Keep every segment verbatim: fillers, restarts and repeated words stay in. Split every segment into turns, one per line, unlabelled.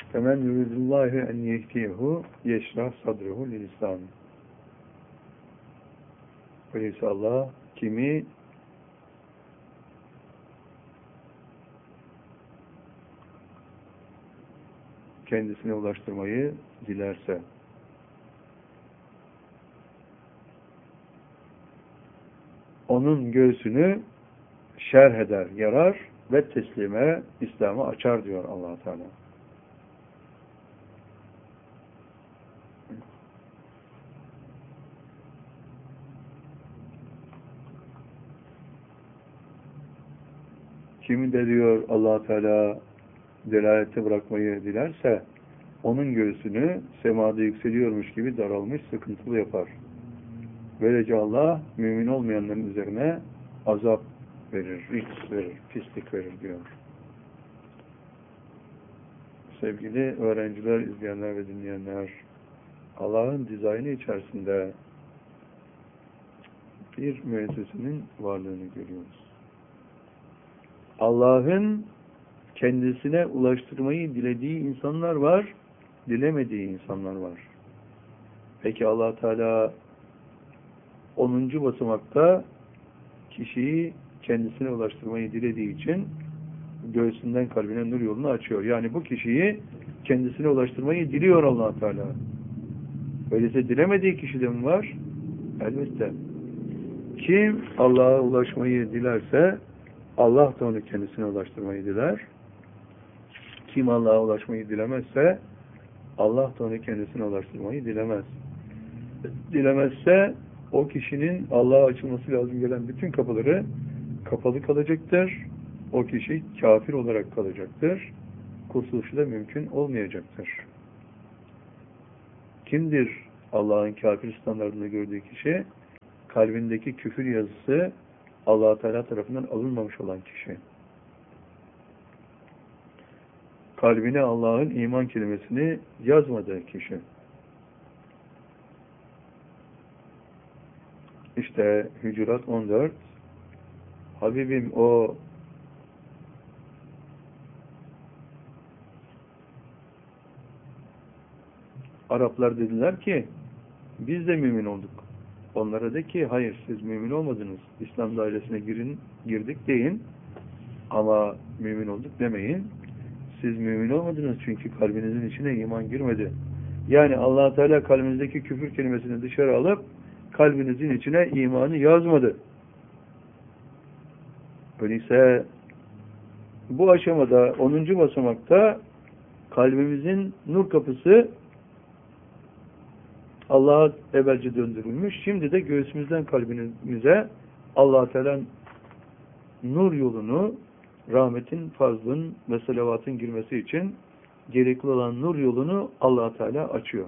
Femen yuridullahu en yehdiyehu yeşrah sadruhu lil İslam. Öyleyse Allah kimi kendisine ulaştırmayı dilerse, onun göğsünü şerh eder, yarar ve teslime, İslam'ı açar diyor Allah Teala. Kimi de diyor Allah Teala delalete bırakmayı dilerse, onun göğsünü semada yükseliyormuş gibi daralmış, sıkıntılı yapar. Böylece Allah mümin olmayanların üzerine azap verir, risk verir, pislik verir diyor. Sevgili öğrenciler, izleyenler ve dinleyenler, Allah'ın dizaynı içerisinde bir müessesenin varlığını görüyoruz. Allah'ın kendisine ulaştırmayı dilediği insanlar var, dilemediği insanlar var. Peki Allah Teala onuncu basamakta kişiyi kendisine ulaştırmayı dilediği için göğsünden kalbine nur yolunu açıyor. Yani bu kişiyi kendisine ulaştırmayı diliyor Allah Teala. Öyleyse dilemediği kişi de mi var? Elbette. Kim Allah'a ulaşmayı dilerse Allah da onu kendisine ulaştırmayı diler. Kim Allah'a ulaşmayı dilemezse Allah da onu kendisine ulaştırmayı dilemez. Dilemezse o kişinin Allah'a açılması lazım gelen bütün kapıları kapalı kalacaktır. O kişi kafir olarak kalacaktır. Kurtuluşu da mümkün olmayacaktır. Kimdir Allah'ın kafir standartını gördüğü kişi? Kalbindeki küfür yazısı Allah Teala tarafından alınmamış olan kişi. Kalbine Allah'ın iman kelimesini yazmadığı kişi. İşte Hücurat on dört, Habibim o Araplar dediler ki biz de mümin olduk. Onlara de ki hayır siz mümin olmadınız. İslam dairesine girin, girdik deyin ama mümin olduk demeyin. Siz mümin olmadınız çünkü kalbinizin içine iman girmedi. Yani Allah Teala kalbinizdeki küfür kelimesini dışarı alıp kalbinizin içine imanı yazmadı. Öyleyse bu aşamada onuncu basamakta kalbimizin nur kapısı Allah'a evvelce döndürülmüş. Şimdi de göğsümüzden kalbimize Allah Teala'nın nur yolunu, rahmetin, fazlın ve salavatın girmesi için gerekli olan nur yolunu Allah Teala açıyor.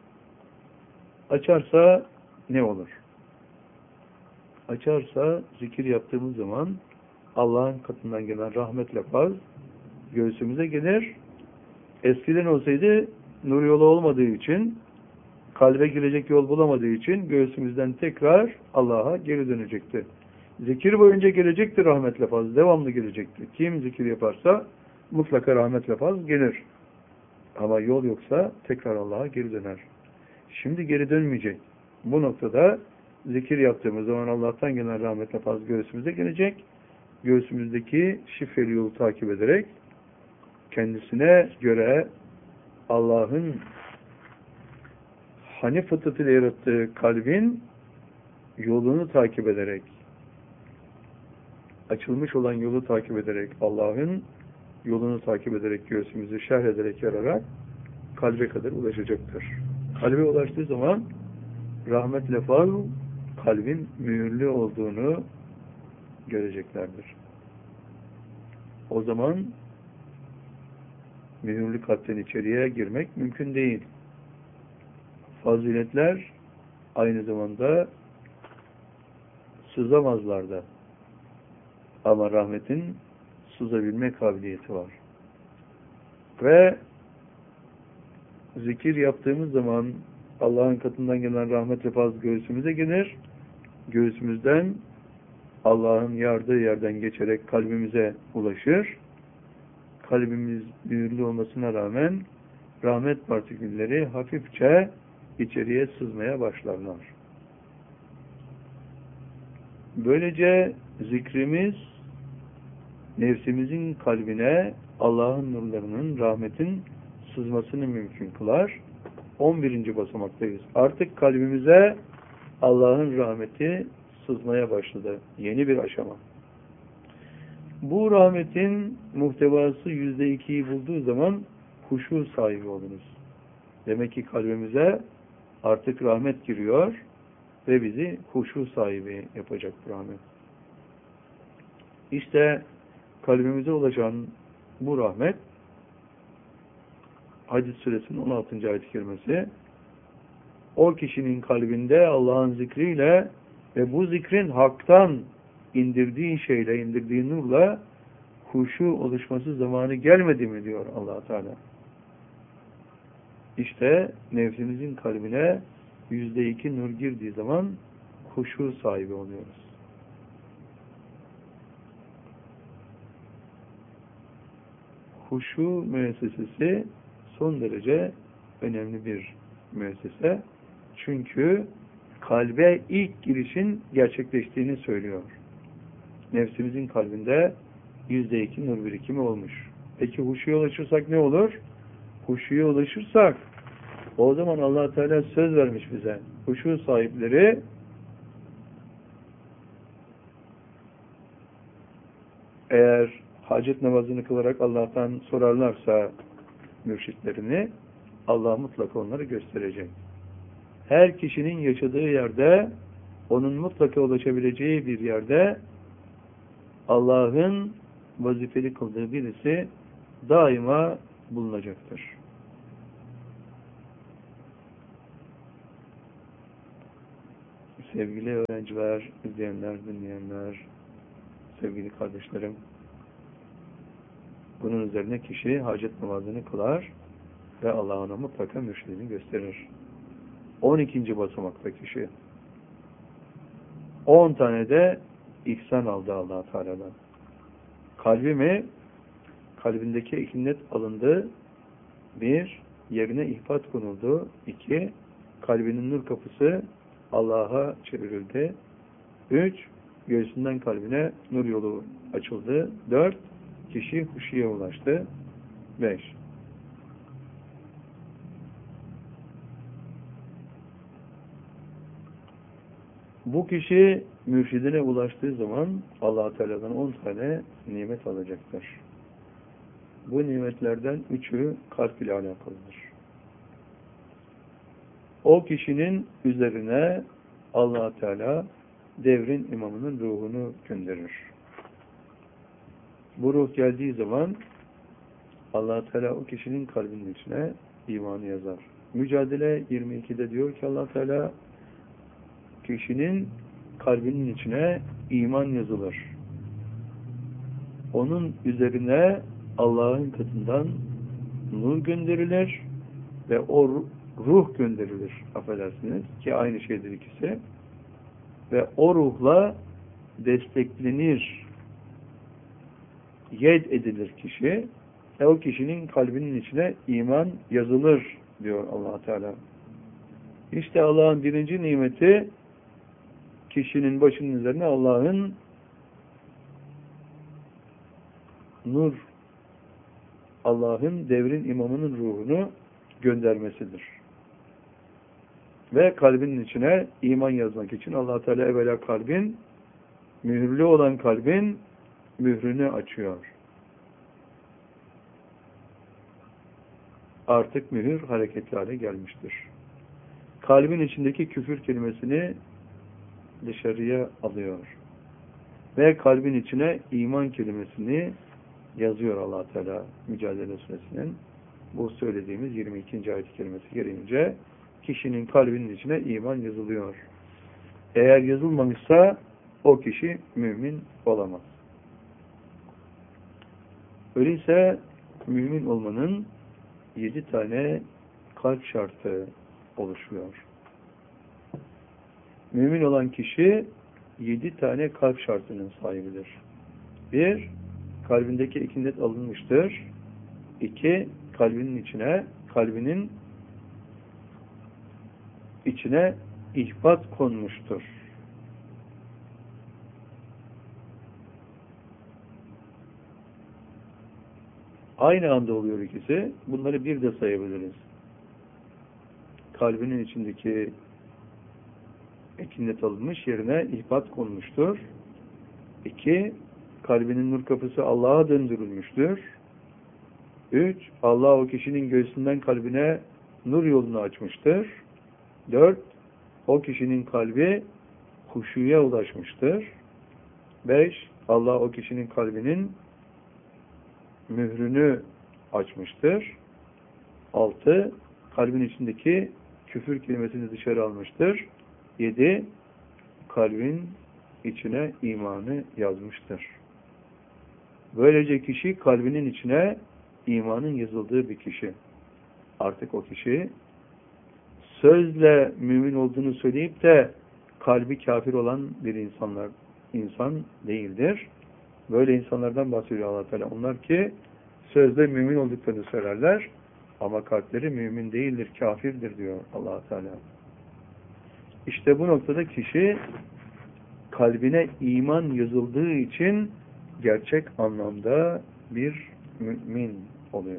Açarsa ne olur? Açarsa zikir yaptığımız zaman Allah'ın katından gelen rahmetle faz göğsümüze gelir. Eskiden olsaydı nur yolu olmadığı için, kalbe girecek yol bulamadığı için göğsümüzden tekrar Allah'a geri dönecekti. Zikir boyunca gelecekti rahmetle faz, devamlı gelecekti. Kim zikir yaparsa mutlaka rahmetle faz gelir. Ama yol yoksa tekrar Allah'a geri döner. Şimdi geri dönmeyecek. Bu noktada zikir yaptığımız zaman Allah'tan gelen rahmetle faz göğsümüze gelecek. Göğsümüzdeki şifreli yolu takip ederek kendisine göre Allah'ın Hanif fıtratıyla yarattığı kalbin yolunu takip ederek, açılmış olan yolu takip ederek, Allah'ın yolunu takip ederek, göğsümüzü şerh ederek, yararak kalbe kadar ulaşacaktır. Kalbe ulaştığı zaman rahmetle faz kalbin mühürlü olduğunu göreceklerdir. O zaman mühürlü kalpten içeriye girmek mümkün değil. Faziletler aynı zamanda sızamazlar da. Ama rahmetin sızabilme kabiliyeti var. Ve zikir yaptığımız zaman Allah'ın katından gelen rahmet ve fazl göğsümüze gelir. Göğsümüzden Allah'ın yardığı yerden geçerek kalbimize ulaşır. Kalbimiz mühürlü olmasına rağmen rahmet partikülleri hafifçe içeriye sızmaya başlarlar. Böylece zikrimiz nefsimizin kalbine Allah'ın nurlarının, rahmetin sızmasını mümkün kılar. on birinci basamaktayız. Artık kalbimize Allah'ın rahmeti sızmaya başladı. Yeni bir aşama. Bu rahmetin muhtevası yüzde ikiyi bulduğu zaman huşu sahibi oluruz. Demek ki kalbimize artık rahmet giriyor ve bizi huşu sahibi yapacak bu rahmet. İşte kalbimize ulaşan bu rahmet, Hadid suresinin on altıncı ayet-i kerimesi, o kişinin kalbinde Allah'ın zikriyle ve bu zikrin haktan indirdiği şeyle, indirdiği nurla huşu oluşması zamanı gelmedi mi diyor Allah Teala. İşte nefsimizin kalbine yüzde iki nur girdiği zaman huşu sahibi oluyoruz. Huşu müessesesi son derece önemli bir müessese. Çünkü kalbe ilk girişin gerçekleştiğini söylüyor. Nefsimizin kalbinde yüzde iki nur birikimi olmuş. Peki huşuya ulaşırsak ne olur? Huşuya ulaşırsak o zaman Allah Teala söz vermiş bize. Huşu sahipleri eğer hacet namazını kılarak Allah'tan sorarlarsa mürşitlerini, Allah mutlaka onları gösterecek. Her kişinin yaşadığı yerde, onun mutlaka ulaşabileceği bir yerde Allah'ın vazifeli kıldığı birisi daima bulunacaktır. Sevgili öğrenciler, izleyenler, dinleyenler, sevgili kardeşlerim, bunun üzerine kişi hacet namazını kılar ve Allah ona mutlaka mürşidini gösterir. on ikinci basamakta kişi on tane de ihsan aldı Allah Teala'dan. Kalbi mi? Kalbindeki ikinet alındı. Bir, yerine ihfat konuldu. İki, kalbinin nur kapısı Allah'a çevrildi. Üç, göğsünden kalbine nur yolu açıldı. Dört, kişi huşuya ulaştı. Beş. Bu kişi mürşidine ulaştığı zaman Allah Teala'dan on tane nimet alacaktır. Bu nimetlerden üçü kalp ile alakalıdır. O kişinin üzerine Allah Teala devrin imamının ruhunu gönderir. Bu ruh geldiği zaman Allah Teala o kişinin kalbinin içine imanı yazar. Mücadele yirmi ikide diyor ki Allah Teala kişinin kalbinin içine iman yazılır. Onun üzerine Allah'ın katından nur gönderilir ve o ruh gönderilir. Affedersiniz ki aynı şeydir ikisi. Ve o ruhla desteklenir, yed edilir kişi. Ve o kişinin kalbinin içine iman yazılır diyor Allah Teala. İşte Allah'ın birinci nimeti kişinin başının üzerine Allah'ın nur, Allah'ın devrin imamının ruhunu göndermesidir. Ve kalbinin içine iman yazmak için Allah Teala evvela kalbin, mühürlü olan kalbin mührünü açıyor. Artık mühür hareketli hale gelmiştir. Kalbin içindeki küfür kelimesini dışarıya alıyor. Ve kalbin içine iman kelimesini yazıyor Allah Teala Mücadele Suresinin. Bu söylediğimiz yirmi ikinci ayet kelimesi gelince kişinin kalbinin içine iman yazılıyor. Eğer yazılmamışsa o kişi mümin olamaz. Öyleyse mümin olmanın yedi tane kalp şartı oluşuyor. Mümin olan kişi yedi tane kalp şartının sahibidir. Bir, kalbindeki ikinet alınmıştır. İki, kalbinin içine, kalbinin içine ihbat konmuştur. Aynı anda oluyor ikisi. Bunları bir de sayabiliriz. Kalbinin içindeki ekinlet alınmış, yerine ihbat konmuştur. İki, kalbinin nur kapısı Allah'a döndürülmüştür. Üç, Allah o kişinin göğsünden kalbine nur yolunu açmıştır. Dört, o kişinin kalbi huşuya ulaşmıştır. Beş, Allah o kişinin kalbinin mührünü açmıştır. Altı, kalbin içindeki küfür kelimesini dışarı almıştır. Yedi, kalbin içine imanı yazmıştır. Böylece kişi kalbinin içine imanın yazıldığı bir kişi. Artık o kişi sözle mümin olduğunu söyleyip de kalbi kafir olan bir insanlar insan değildir. Böyle insanlardan bahsediyor Allah Teala. Onlar ki sözde mümin olduklarını söylerler ama kalpleri mümin değildir, kafirdir diyor Allah Teala. İşte bu noktada kişi kalbine iman yazıldığı için gerçek anlamda bir mümin oluyor.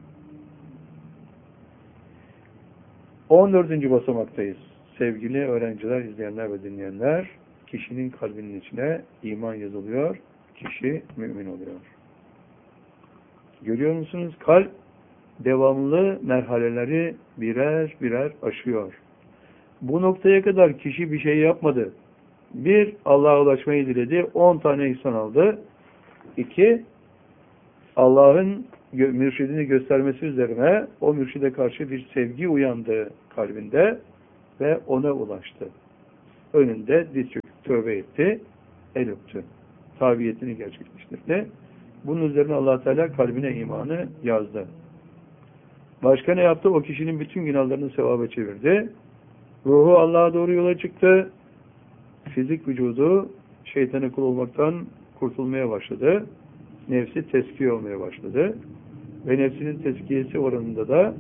on dördüncü basamaktayız. Sevgili öğrenciler, izleyenler ve dinleyenler, kişinin kalbinin içine iman yazılıyor, kişi mümin oluyor. Görüyor musunuz? Kalp devamlı merhaleleri birer birer aşıyor. Bu noktaya kadar kişi bir şey yapmadı. Bir, Allah'a ulaşmayı diledi, on tane ihsan aldı. İki, Allah'ın mürşidini göstermesi üzerine o mürşide karşı bir sevgi uyandı kalbinde ve ona ulaştı. Önünde diz çöküp tövbe etti, el öptü. Tabiyetini gerçekleştirdi. Bunun üzerine Allah Teala kalbine imanı yazdı. Başka ne yaptı? O kişinin bütün günahlarını sevaba çevirdi. Ruhu Allah'a doğru yola çıktı. Fizik vücudu şeytana kul olmaktan kurtulmaya başladı. Nefsi teskiye olmaya başladı. Ve nefsinin teskiyesi oranında da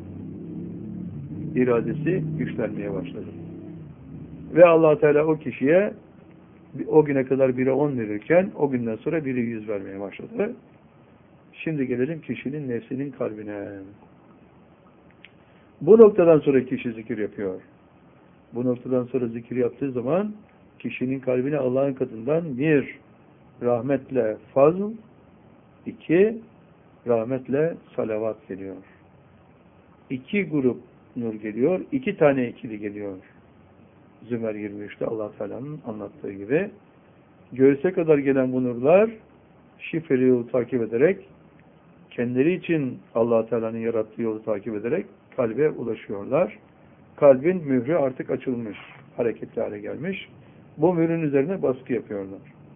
iradesi güçlenmeye başladı. Ve Allah Teala o kişiye o güne kadar bire on verirken o günden sonra bire yüz vermeye başladı. Şimdi gelelim kişinin nefsinin kalbine. Bu noktadan sonra kişi zikir yapıyor. Bu noktadan sonra zikir yaptığı zaman kişinin kalbine Allah'ın katından bir, rahmetle fazl, iki, rahmetle salavat geliyor. İki grup nur geliyor, iki tane ikili geliyor. Zümer yirmi üçte Allah Teala'nın anlattığı gibi. Göğse kadar gelen bu nurlar şifreli yolu takip ederek, kendileri için Allah Teala'nın yarattığı yolu takip ederek kalbe ulaşıyorlar. Kalbin mührü artık açılmış, hareketli hale gelmiş. Bu mührün üzerine baskı yapıyorlar.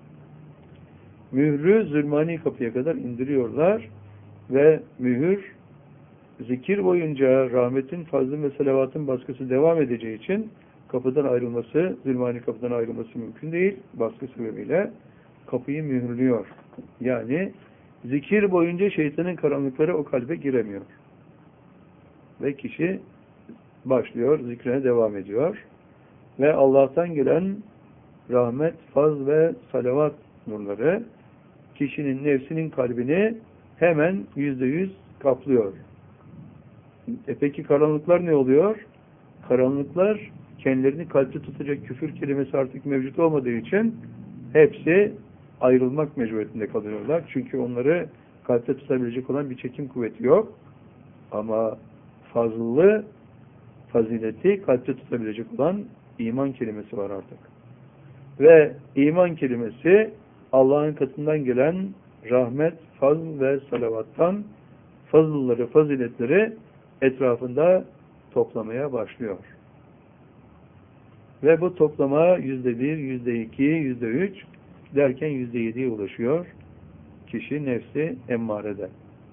Mührü zulmani kapıya kadar indiriyorlar ve mühür zikir boyunca rahmetin, fazlın ve salavatın baskısı devam edeceği için kapıdan ayrılması, zulmani kapıdan ayrılması mümkün değil. Baskı sebebiyle kapıyı mühürlüyor. Yani zikir boyunca şeytanın karanlıkları o kalbe giremiyor. Ve kişi başlıyor, zikrine devam ediyor. Ve Allah'tan gelen rahmet, faz ve salavat nurları kişinin nefsinin kalbini hemen yüzde yüz kaplıyor. E peki karanlıklar ne oluyor? Karanlıklar kendilerini kalpte tutacak küfür kelimesi artık mevcut olmadığı için hepsi ayrılmak mecburiyetinde kalıyorlar. Çünkü onları kalpte tutabilecek olan bir çekim kuvveti yok. Ama fazlı, fazileti kalpte tutabilecek olan iman kelimesi var artık. Ve iman kelimesi Allah'ın katından gelen rahmet, fazl ve salavattan fazılları, faziletleri etrafında toplamaya başlıyor. Ve bu toplama yüzde bir, yüzde iki, yüzde üç derken yüzde yediye ulaşıyor. Kişi nefsi emmarede.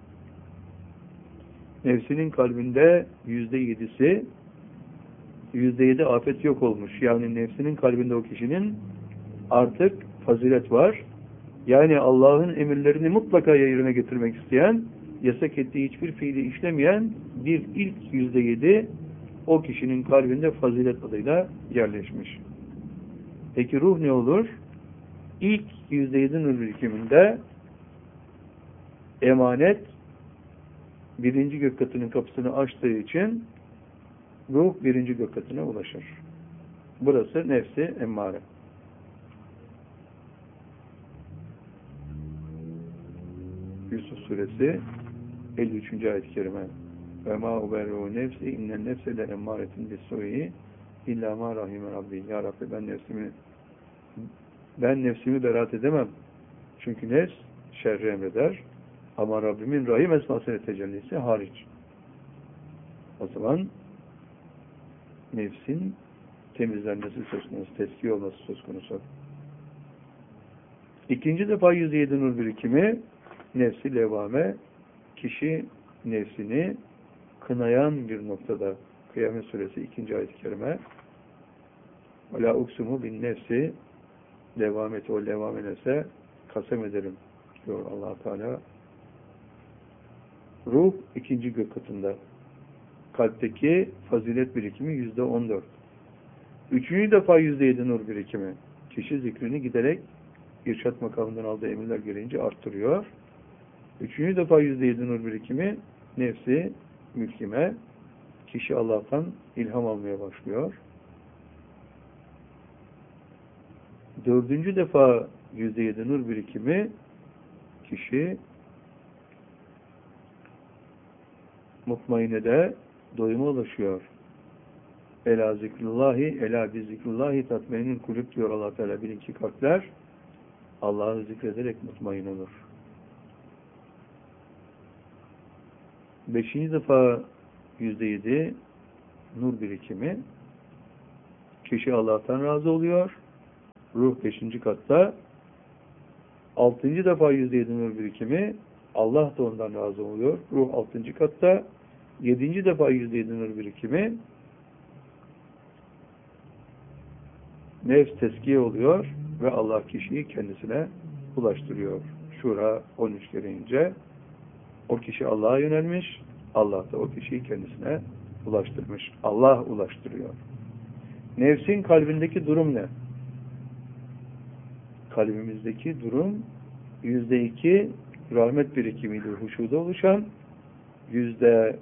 Nefsinin kalbinde yüzde yedisi, yüzde yedi afet yok olmuş. Yani nefsinin kalbinde o kişinin artık fazilet var. Yani Allah'ın emirlerini mutlaka yerine getirmek isteyen yasak ettiği hiçbir fiili işlemeyen bir ilk yüzde yedi o kişinin kalbinde fazilet adıyla yerleşmiş. Peki ruh ne olur? İlk yüzde yedi nur birikiminde emanet birinci gök katının kapısını açtığı için ruh birinci gök katına ulaşır. Burası nefsi emmare. Yusuf suresi elli üçüncü ayet-i kerime. Ve ma uberru nefsi innen nefse le emmâretin bis-su'i illa ma rahime rabbi. Ya Rabbi ben nefsimi ben nefsimi beraat edemem. Çünkü nefs şerri emreder. Ama Rabbimin rahim esmasıyla tecellisi hariç. O zaman nefsin temizlenmesi söz konusu, tezkiye olması söz konusu. İkinci defa yüzde yedi nur birikimi nefsi levame, kişi nefsini kınayan bir noktada. Kıyamet suresi ikinci ayet-i kerime. وَلَا اُقْسُمُ بِالنَّفْسِ levameti o levame nefse kasem ederim diyor Allah Teala. Ruh ikinci gök katında. Kalpteki fazilet birikimi yüzde on dört. Üçüncü defa yüzde yedi nur birikimi. Kişi zikrini giderek irşat makamından aldığı emirler gereğince arttırıyor. Üçüncü defa yüzde yedi nur birikimi nefsi mülkime. Kişi Allah'tan ilham almaya başlıyor. Dördüncü defa yüzde yedi nur birikimi kişi mutmainede doyuma ulaşıyor. Ela zikrullahi, ela bi zikrullahi tatmeinin kulüp diyor Allah Teala. Bilin ki kalpler Allah'ı zikrederek mutmain olur. Beşinci defa yüzde yedi nur birikimi kişi Allah'tan razı oluyor. Ruh beşinci katta. Altıncı defa yüzde yedi nur birikimi Allah da ondan razı oluyor. Ruh altıncı katta. Yedinci defa yüzde yedi nur birikimi nefs teskiye oluyor ve Allah kişiyi kendisine ulaştırıyor. Şura on üç gereğince o kişi Allah'a yönelmiş, Allah da o kişiyi kendisine ulaştırmış. Allah ulaştırıyor. Nefsin kalbindeki durum ne? Kalbimizdeki durum yüzde iki rahmet birikimiyle huşuda oluşan, yüzde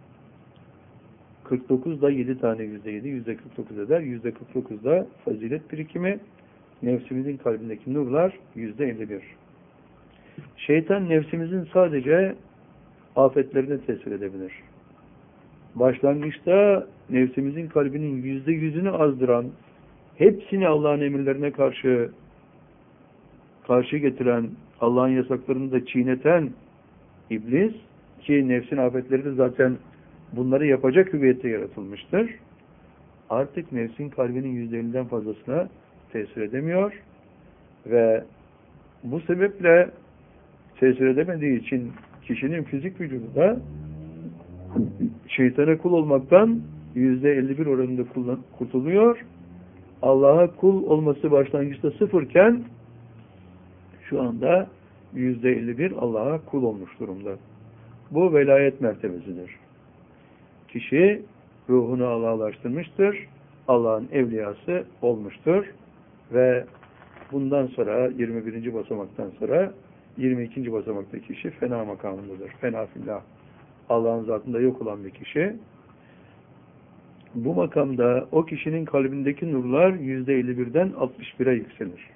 kırk dokuz da yedi tane yüzde yedi, yüzde kırk dokuz eder. Yüzde kırk dokuz da fazilet birikimi, nefsimizin kalbindeki nurlar yüzde elli bir. Şeytan nefsimizin sadece afetlerine tesir edebilir. Başlangıçta nefsimizin kalbinin yüzde yüzünü azdıran, hepsini Allah'ın emirlerine karşı karşı getiren, Allah'ın yasaklarını da çiğneten iblis, ki nefsin afetleri de zaten bunları yapacak hüviyette yaratılmıştır. Artık nefsin kalbinin yüzde elliden fazlasına tesir edemiyor ve bu sebeple tesir edemediği için kişinin fizik vücudu da şeytana kul olmaktan yüzde elli bir oranında kurtuluyor. Allah'a kul olması başlangıçta sıfırken şu anda yüzde elli bir Allah'a kul olmuş durumda. Bu velayet mertebesidir. Kişi ruhunu Allah'laştırmıştır. Allah'ın evliyası olmuştur. Ve bundan sonra yirmi birinci basamaktan sonra yirmi ikinci basamakta kişi fena makamındadır. Fena fillah. Allah'ın zatında yok olan bir kişi. Bu makamda o kişinin kalbindeki nurlar yüzde elli birden altmış bire yükselir.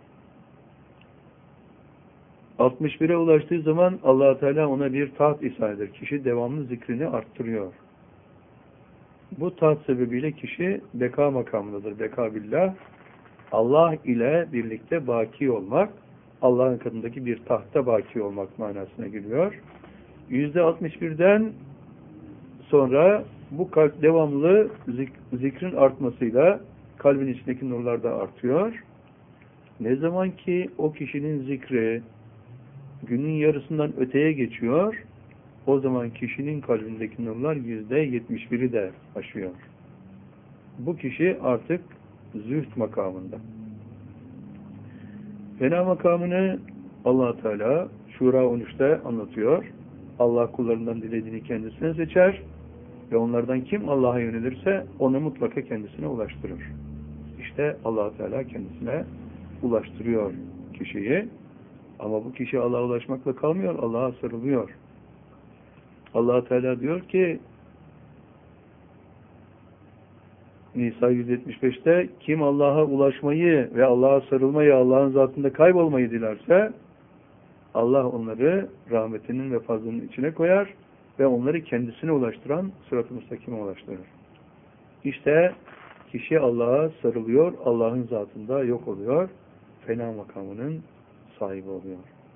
altmış bire ulaştığı zaman Allah Teala ona bir taht ihsan eder. Kişi devamlı zikrini arttırıyor. Bu taht sebebiyle kişi beka makamındadır. Beka billah. Allah ile birlikte baki olmak, Allah'ın katındaki bir tahta baki olmak manasına geliyor. yüzde altmış birden sonra bu kalp devamlı zik zikrin artmasıyla kalbin içindeki nurlar da artıyor. Ne zaman ki o kişinin zikri günün yarısından öteye geçiyor, o zaman kişinin kalbindeki nurlar yüzde yetmiş biri de aşıyor. Bu kişi artık zühd makamında. Fena makamını Allah Teala Şura on üçte anlatıyor. Allah kullarından dilediğini kendisine seçer ve onlardan kim Allah'a yönelirse onu mutlaka kendisine ulaştırır. İşte Allah Teala kendisine ulaştırıyor kişiyi. Ama bu kişi Allah'a ulaşmakla kalmıyor, Allah'a sarılıyor. Allah Teala diyor ki Nisa yüz yetmiş beşte kim Allah'a ulaşmayı ve Allah'a sarılmayı, Allah'ın zatında kaybolmayı dilerse Allah onları rahmetinin ve fazlının içine koyar ve onları kendisine ulaştıran sırat-ı müstakime ulaştırır. İşte kişi Allah'a sarılıyor, Allah'ın zatında yok oluyor, fena makamının sahibi oluyor.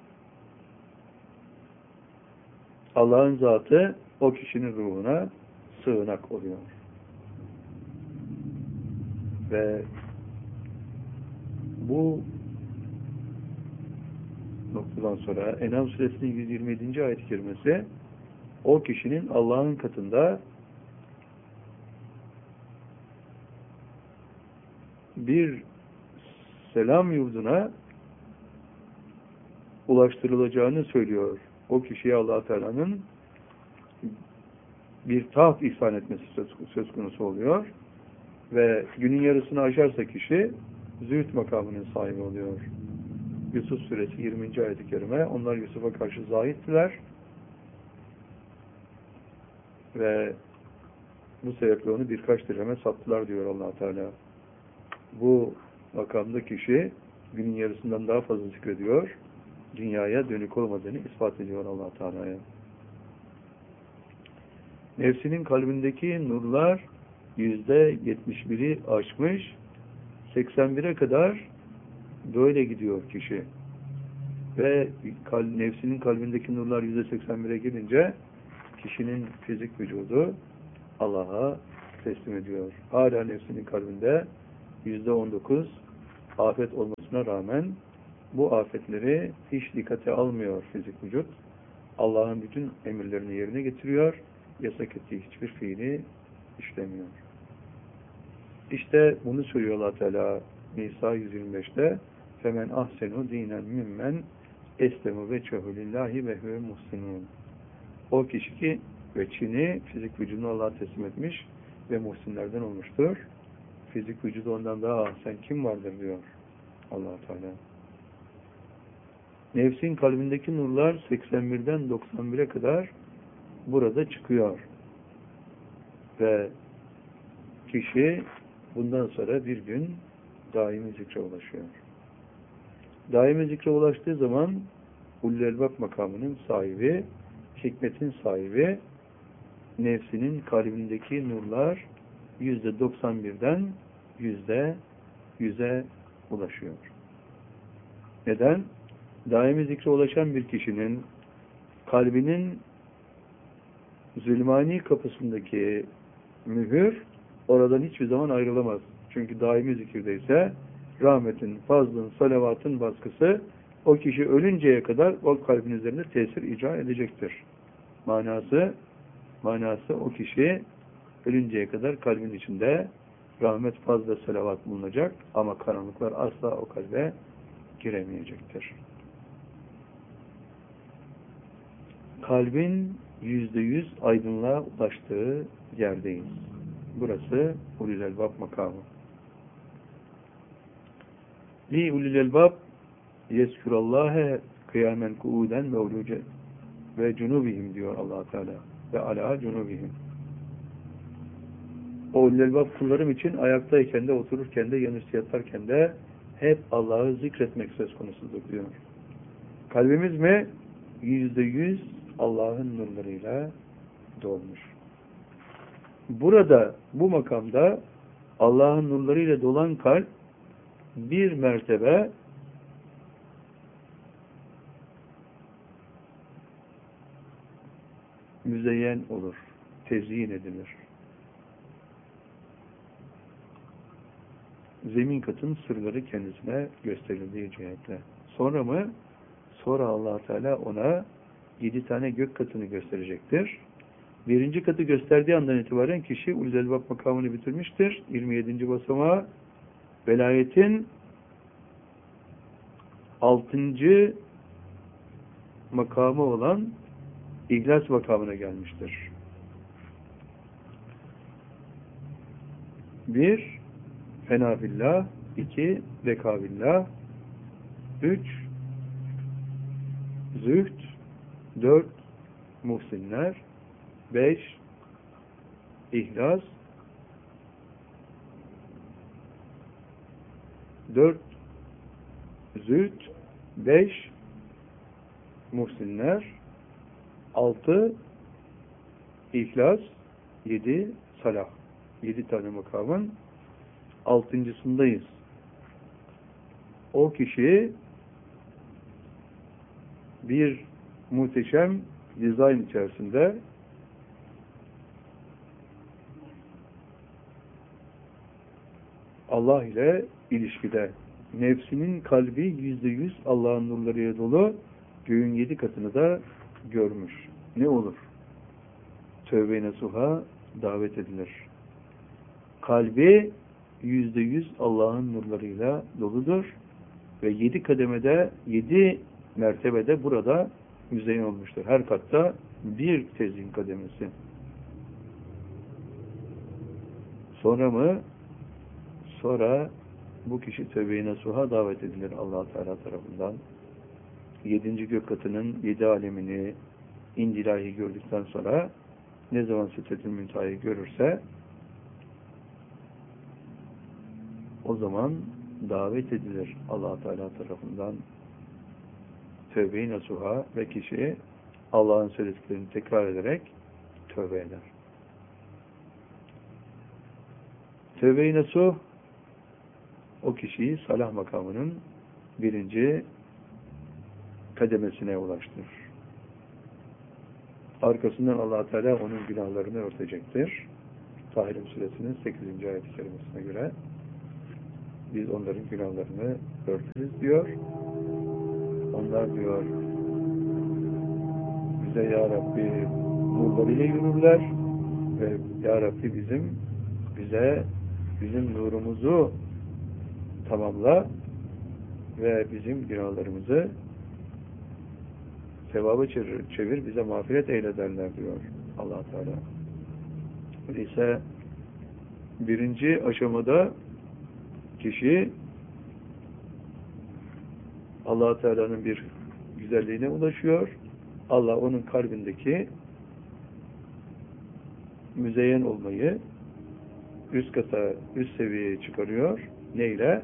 Allah'ın zatı o kişinin ruhuna sığınak oluyor. Ve bu noktadan sonra En'am suresinin yüz yirmi yedinci ayet-i kerimesi o kişinin Allah'ın katında bir selam yurduna ulaştırılacağını söylüyor. O kişiye Allah Teala'nın bir taht ihsan etmesi söz konusu oluyor. Ve günün yarısını aşarsa kişi zühd makamının sahibi oluyor. Yusuf suresi yirminci ayet-i kerime. Onlar Yusuf'a karşı zahittiler. Ve bu sebeple onu birkaç dirheme sattılar diyor Allah Teala. Bu makamda kişi günün yarısından daha fazla zikrediyor. Dünyaya dönük olmadığını ispat ediyor Allah Teala'ya. Nefsinin kalbindeki nurlar yüzde yetmiş biri aşmış, seksen bire kadar böyle gidiyor kişi. Ve nefsinin kalbindeki nurlar yüzde seksen bire gelince kişinin fizik vücudu Allah'a teslim ediyor. Hala nefsinin kalbinde yüzde on dokuz afet olmasına rağmen bu afetleri hiç dikkate almıyor fizik vücut. Allah'ın bütün emirlerini yerine getiriyor. Yasak ettiği hiçbir fiili işlemiyor. İşte bunu söylüyor Allah Teala Nisa yüz yirmi beşte femen ahsenu dinen mimmen eslemu ve lillahi ve huve muhsinun. O kişi ki veçini fizik vücudunu Allah'a teslim etmiş ve muhsinlerden olmuştur. Fizik vücudu ondan daha ahsen kim vardır diyor Allah Teala. Nefsin kalbindeki nurlar seksen birden doksan bire kadar burada çıkıyor. Ve kişi bundan sonra bir gün daimi zikre ulaşıyor. Daimi zikre ulaştığı zaman Ulul Elbab makamının sahibi, hikmetin sahibi, nefsinin kalbindeki nurlar yüzde doksan birden yüzde yüze ulaşıyor. Neden? Daimi zikre ulaşan bir kişinin kalbinin zulmani kapısındaki mühür oradan hiçbir zaman ayrılamaz. Çünkü daimi zikirdeyse rahmetin, fazlın, salavatın baskısı o kişi ölünceye kadar o kalbin üzerinde tesir icra edecektir. Manası manası o kişi ölünceye kadar kalbin içinde rahmet, fazla, salavat bulunacak ama karanlıklar asla o kalbe giremeyecektir. Kalbin yüzde yüz aydınlığa ulaştığı yerdeyiz. Burası Ulul Elbab makamı. Li Ulul Elbab yezkurallâhe kıyamen kuuden mevluce ve cunubihim diyor Allah Teala ve ala cunubihim. O Ulul Elbab kullarım için ayaktayken de, otururken de, yanüstü yatarken de hep Allah'ı zikretmek söz konusudur diyor. Kalbimiz mi? Yüzde yüz Allah'ın nurlarıyla dolmuş. Burada, bu makamda Allah'ın nurlarıyla dolan kalp bir mertebe müzeyyen olur, tezyin edilir. Zemin katın sırları kendisine gösterildiği cihetle. Sonra mı? Sonra Allah Teala ona yedi tane gök katını gösterecektir. Birinci katı gösterdiği andan itibaren kişi Ulul Elbab makamını bitirmiştir. yirmi yedinci basamağı velayetin altıncı makamı olan İhlas makamına gelmiştir. Bir, fena billah. İki, veka billah. Üç, zühd. Dört, muhsinler. Beş, ihlas. Dört, zühd. Beş, muhsinler. Altı, ihlas. Yedi, salah. Yedi tane makamın altıncısındayız. O kişi bir muhteşem dizayn içerisinde Allah ile ilişkide, nefsinin kalbi yüzde yüz Allah'ın nurlarıyla dolu, göğün yedi katını da görmüş. Ne olur? Tövbe-i nasuha davet edilir. Kalbi yüzde yüz Allah'ın nurlarıyla doludur ve yedi kademede, yedi mertebede burada müzeyyen olmuştur. Her katta bir tezyin kademesi. Sonra mı? Sonra bu kişi tövbe-i nasuha davet edilir Allah Teala tarafından. Yedinci gök katının yedi alemini indilahi gördükten sonra ne zaman Sidretül Münteha'yı görürse o zaman davet edilir Allah Teala tarafından tövbe-i nasuha ve kişi Allah'ın söylediklerini tekrar ederek tövbe eder. Tövbe-i nasuh o kişiyi salah makamının birinci kademesine ulaştırır. Arkasından Allah Teala onun günahlarını örtecektir. Tahrim Suresinin sekizinci ayet-i kerimesine göre biz onların günahlarını örtürüz diyor. Onlar diyor bize Ya Rabbi nurlarıyla yürürler ve Ya Rabbi bizim bize bizim nurumuzu tamamla ve bizim günahlarımızı sevaba çevir, çevir bize mağfiret eyle derler diyor Allah Teala. Öyleyse birinci aşamada kişi Allah Teala'nın bir güzelliğine ulaşıyor. Allah onun kalbindeki müzeyyen olmayı üst kata, üst seviyeye çıkarıyor. Neyle?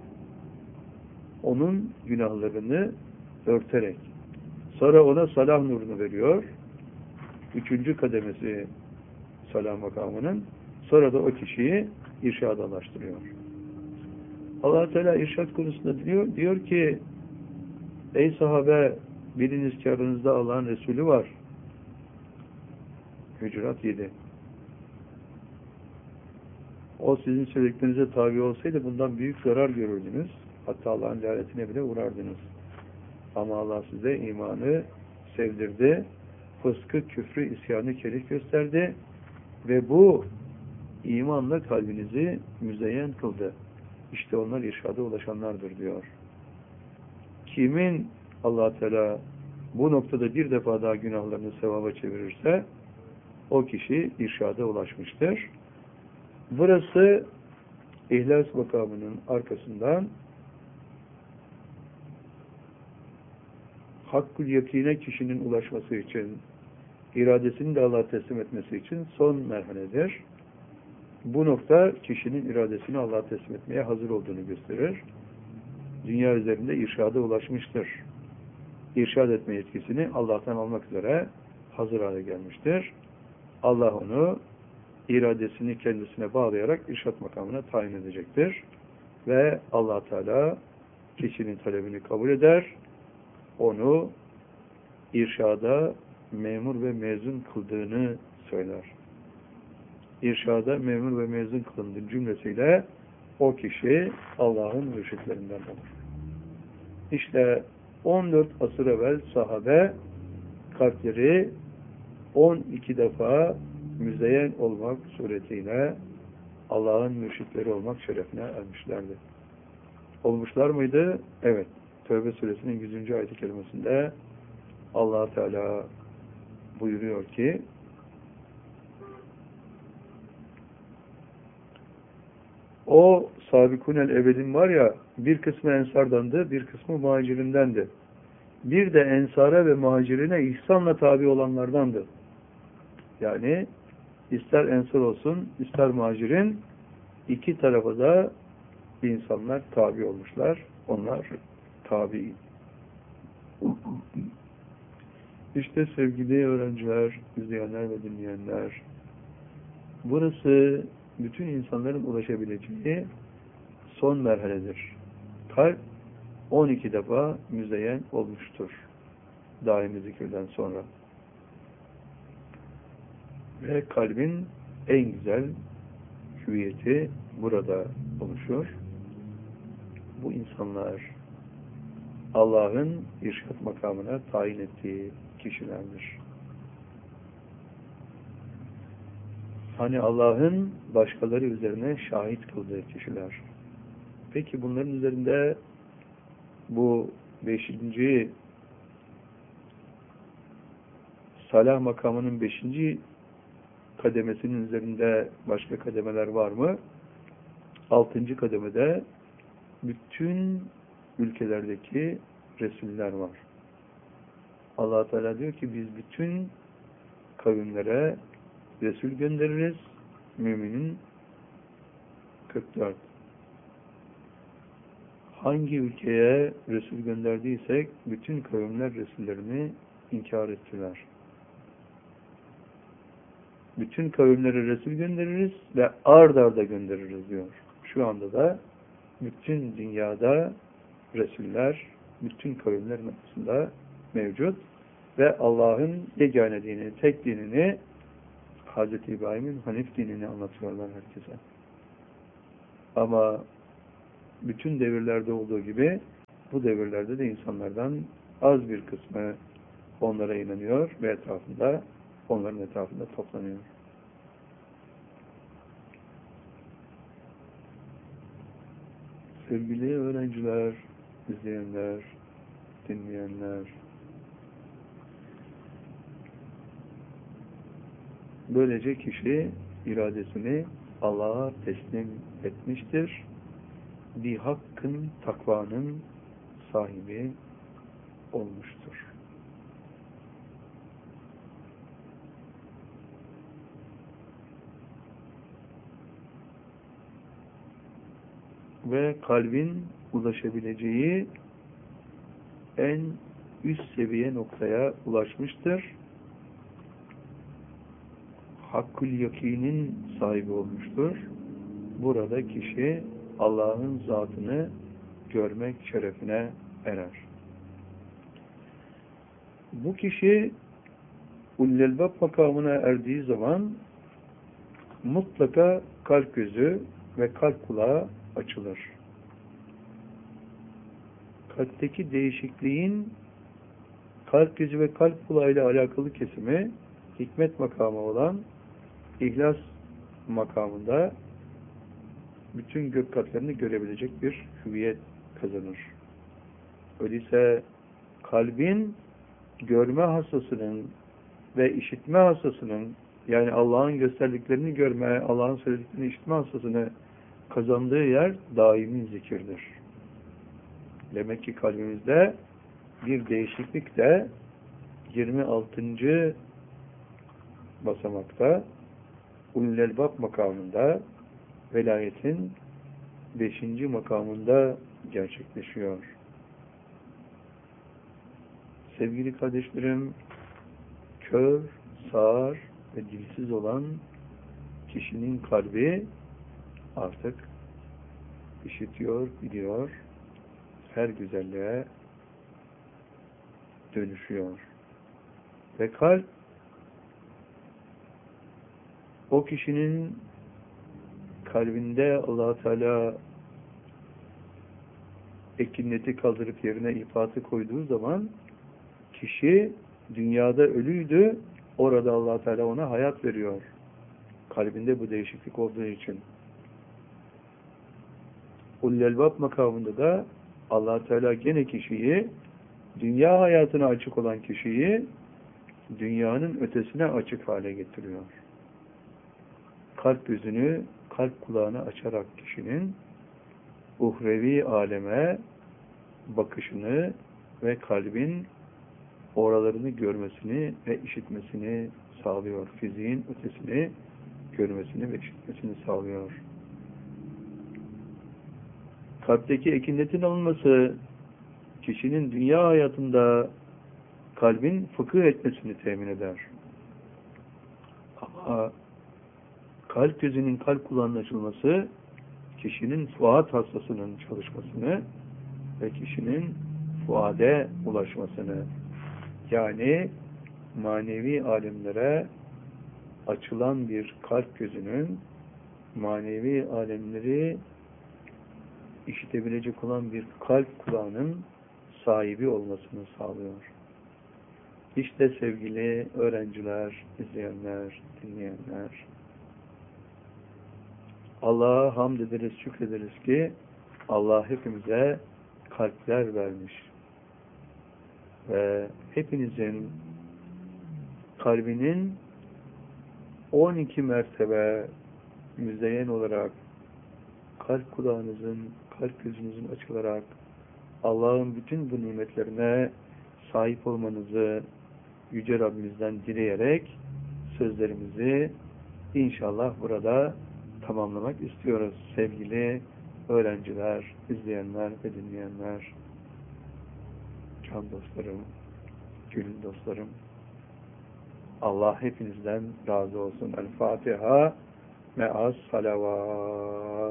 Onun günahlarını örterek. Sonra ona salah nurunu veriyor. Üçüncü kademesi salah makamının. Sonra da o kişiyi irşada ulaştırıyor. Allah Teala irşad konusunda diyor, diyor ki ey sahabe biliniz ki aranızda Allah'ın Resulü var. Hücurat yedi. O sizin söylediklerinize tabi olsaydı bundan büyük zarar görürdünüz. Hatta Allah'ın lanetine bile uğrardınız. Ama Allah size imanı sevdirdi. Fıskı, küfrü, isyanı kerih gösterdi. Ve bu imanla kalbinizi müzeyyen kıldı. İşte onlar irşada ulaşanlardır diyor. Kimin Allah Teala bu noktada bir defa daha günahlarını sevaba çevirirse o kişi irşada ulaşmıştır. Burası İhlas makamının arkasından hakkul yakine kişinin ulaşması için, iradesini de Allah'a teslim etmesi için son merhaledir. Bu nokta kişinin iradesini Allah'a teslim etmeye hazır olduğunu gösterir. Dünya üzerinde irşada ulaşmıştır. İrşad etme yetkisini Allah'tan almak üzere hazır hale gelmiştir. Allah onu iradesini kendisine bağlayarak irşad makamına tayin edecektir. Ve Allah Teala kişinin talebini kabul eder. Onu irşada memur ve mezun kıldığını söyler. İrşada memur ve mezun kılındığı cümlesiyle o kişi Allah'ın mürşitlerinden olur. İşte on dört asır evvel sahabe kalpleri on iki defa müzeyyen olmak suretiyle Allah'ın mürşitleri olmak şerefine ermişlerdi. Olmuşlar mıydı? Evet. Tövbe suresinin yüzüncü ayet-i kerimesinde Allah Teala buyuruyor ki o Sabikunel Evelin var ya, bir kısmı Ensardandı, bir kısmı Muhacirindendi. Bir de Ensara ve Muhacirine ihsanla tabi olanlardandı. Yani ister Ensar olsun, ister Muhacirin, iki tarafa da insanlar tabi olmuşlar. Onlar tabi. İşte sevgili öğrenciler, izleyenler ve dinleyenler, burası bütün insanların ulaşabileceği son merhaledir. Kalp on iki defa müzeyyen olmuştur daimi zikirden sonra. Ve kalbin en güzel hüviyeti burada oluşur. Bu insanlar Allah'ın irşad makamına tayin ettiği kişilerdir. Hani Allah'ın başkaları üzerine şahit kıldığı kişiler. Peki bunların üzerinde bu beşinci salah makamının beşinci kademesinin üzerinde başka kademeler var mı? Altıncı kademede bütün ülkelerdeki Resuller var. Allah Teala diyor ki biz bütün kavimlere Resul göndeririz. Müminin kırk dört. Hangi ülkeye Resul gönderdiysek bütün kavimler Resullerini inkar ettiler. Bütün kavimlere Resul göndeririz ve ard arda göndeririz diyor. Şu anda da bütün dünyada Resuller bütün kavimlerin arasında mevcut ve Allah'ın yegane dinini, tek dinini, Hazreti İbrahim'in Hanif dinini anlatıyorlar herkese. Ama bütün devirlerde olduğu gibi bu devirlerde de insanlardan az bir kısmı onlara inanıyor ve etrafında, onların etrafında toplanıyor. Sevgili öğrenciler, izleyenler, dinleyenler, böylece kişi iradesini Allah'a teslim etmiştir. Bir hakkın, takvanın sahibi olmuştur. Ve kalbin ulaşabileceği en üst seviye noktaya ulaşmıştır. Hakkul yakinin sahibi olmuştur. Burada kişi Allah'ın zatını görmek şerefine erer. Bu kişi Ullelbab makamına erdiği zaman mutlaka kalp gözü ve kalp kulağı açılır. Kalpteki değişikliğin kalp gözü ve kalp kulağı ile alakalı kesimi hikmet makamı olan İhlas makamında bütün gök katlarını görebilecek bir hüviyet kazanır. Öyleyse kalbin görme hassasının ve işitme hassasının, yani Allah'ın gösterdiklerini görme, Allah'ın söylediklerini işitme hassasını kazandığı yer daimi zikirdir. Demek ki kalbimizde bir değişiklik de yirmi altıncı basamakta Ullelbab makamında, velayetin beşinci makamında gerçekleşiyor. Sevgili kardeşlerim, kör, sağır ve dilsiz olan kişinin kalbi artık işitiyor, biliyor, her güzelliğe dönüşüyor. Ve kalp o kişinin kalbinde Allah Teala ekinleti kaldırıp yerine ifatı koyduğu zaman kişi dünyada ölüydü, orada Allah Teala ona hayat veriyor. Kalbinde bu değişiklik olduğu için. Ullelbab makamında da Allah Teala gene kişiyi, dünya hayatına açık olan kişiyi dünyanın ötesine açık hale getiriyor. Kalp gözünü, kalp kulağını açarak kişinin uhrevi aleme bakışını ve kalbin oralarını görmesini ve işitmesini sağlıyor. Fiziğin ötesini görmesini ve işitmesini sağlıyor. Kalpteki ekinetin alınması kişinin dünya hayatında kalbin fıkıh etmesini temin eder. Ama kalp gözünün kalp kulağının açılması kişinin fuat hassasının çalışmasını ve kişinin fuade ulaşmasını, yani manevi alemlere açılan bir kalp gözünün manevi alemleri işitebilecek olan bir kalp kulağının sahibi olmasını sağlıyor. İşte sevgili öğrenciler, izleyenler, dinleyenler, Allah'a hamd ederiz, şükrederiz ki Allah hepimize kalpler vermiş ve hepinizin kalbinin on iki mertebe müzeyyen olarak kalp kulağınızın, kalp gözünüzün açılarak Allah'ın bütün bu nimetlerine sahip olmanızı Yüce Rabbimizden dileyerek sözlerimizi inşallah burada tamamlamak istiyoruz. Sevgili öğrenciler, izleyenler ve dinleyenler, can dostlarım, gönül dostlarım, Allah hepinizden razı olsun. El Fatiha me'as salavat.